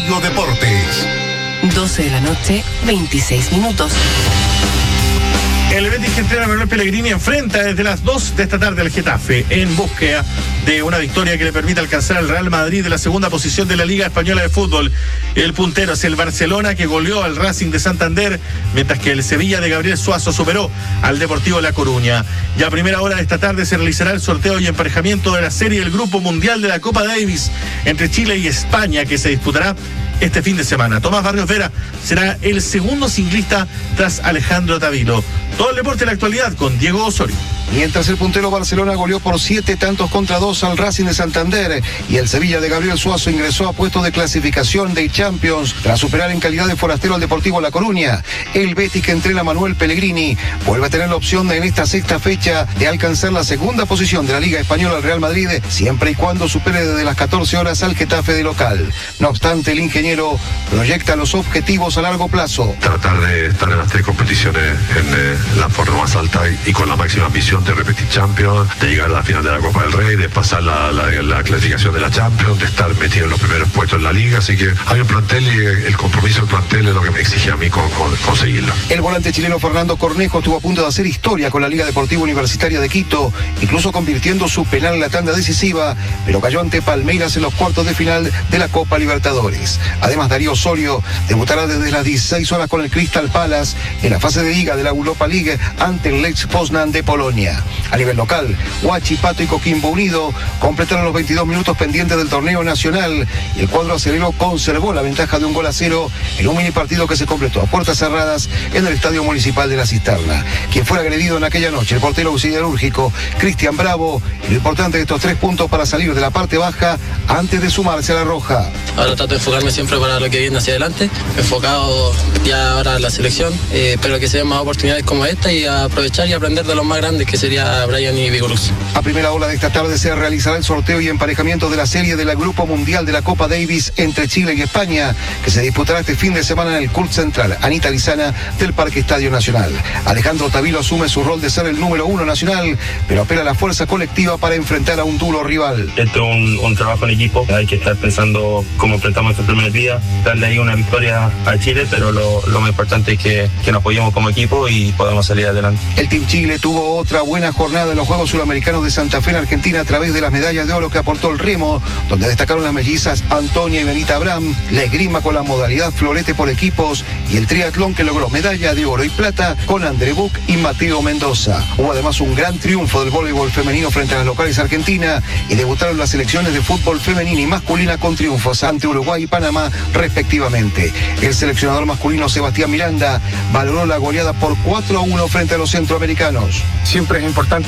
Estadio Deportes. 12 de la noche, 26 minutos. El Betis, que entrena a Manuel Pellegrini, enfrenta desde las 2 de esta tarde al Getafe en búsqueda de una victoria que le permita alcanzar al Real Madrid de la segunda posición de la Liga Española de Fútbol. El puntero es el Barcelona, que goleó al Racing de Santander, mientras que el Sevilla de Gabriel Suazo superó al Deportivo La Coruña. Ya a primera hora de esta tarde se realizará el sorteo y emparejamiento de la serie del Grupo Mundial de la Copa Davis entre Chile y España, que se disputará este fin de semana. Tomás Barrios Vera será el segundo singlista tras Alejandro Tavilo. Todo el deporte de la actualidad con Diego Osorio. Mientras el puntero Barcelona goleó por 7-2 al Racing de Santander y el Sevilla de Gabriel Suazo ingresó a puestos de clasificación de Champions tras superar en calidad de forastero al Deportivo La Coruña. El Betis, que entrena a Manuel Pellegrini, vuelve a tener la opción en esta sexta fecha de alcanzar la segunda posición de la Liga Española al Real Madrid, siempre y cuando supere desde las 14 horas al Getafe de local. No obstante, el ingeniero proyecta los objetivos a largo plazo. Tratar de estar en las tres competiciones en la forma más alta y con la máxima ambición de repetir Champions, de llegar a la final de la Copa del Rey, de pasar la clasificación de la Champions, de estar metido en los primeros puestos en la Liga. Así que hay un plantel y el compromiso del plantel es lo que me exige a mí conseguirlo. El volante chileno Fernando Cornejo estuvo a punto de hacer historia con la Liga Deportiva Universitaria de Quito, incluso convirtiendo su penal en la tanda decisiva, pero cayó ante Palmeiras en los cuartos de final de la Copa Libertadores. Además, Darío Osorio debutará desde las 16 horas con el Crystal Palace en la fase de liga de la Europa League ante el Lech Poznan de Polonia. A nivel local, Huachipato y Coquimbo Unido completaron los 22 minutos pendientes del torneo nacional y el cuadro acelero conservó la ventaja de 1-0 en un mini partido que se completó a puertas cerradas en el Estadio Municipal de La Cisterna. Quien fuera agredido en aquella noche, el portero siderúrgico Cristian Bravo, y lo importante de estos 3 puntos para salir de la parte baja antes de sumarse a la roja. Ahora trato de enfocarme siempre para lo que viene hacia adelante, enfocado ya ahora en la selección, espero que se den más oportunidades como esta y aprovechar y aprender de los más grandes, que sería Brian y Vigorux. A primera hora de esta tarde se realizará el sorteo y emparejamiento de la serie del Grupo Mundial de la Copa Davis entre Chile y España, que se disputará este fin de semana en el CURT Central Anita Lizana del Parque Estadio Nacional. Alejandro Tavilo asume su rol de ser el número 1 nacional, pero apela a la fuerza colectiva para enfrentar a un duro rival. Esto es un trabajo en equipo, hay que estar pensando cómo enfrentamos este primer día, darle ahí una victoria a Chile, pero lo más importante es que nos apoyemos como equipo y podamos salir adelante. El Team Chile tuvo otra buena jornada en los Juegos Suramericanos de Santa Fe en Argentina a través de las medallas de oro que aportó el remo, donde destacaron las mellizas Antonia y Benita Abraham, la esgrima con la modalidad florete por equipos y el triatlón, que logró medalla de oro y plata con André Buch y Mateo Mendoza. Hubo además un gran triunfo del voleibol femenino frente a las locales Argentina y debutaron las selecciones de fútbol femenina y masculina con triunfos ante Uruguay y Panamá respectivamente. El seleccionador masculino Sebastián Miranda valoró la goleada por 4-1 frente a los centroamericanos. Siempre es importante